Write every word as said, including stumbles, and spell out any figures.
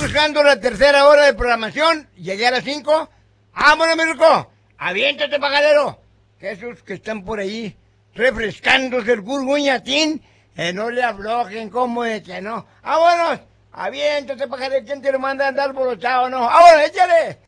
buscando la tercera hora de programación. Llegué a las cinco. ¡Vámonos, mi rico! ¡Aviéntate, pagadero! Que esos que están por ahí refrescándose el gurguñatín, eh, no le aflojen, como de que no. ¡Vámonos! ¡Aviéntate, pagadero! ¿Quién te lo manda a andar bolotado, no? ¡Vámonos, échale!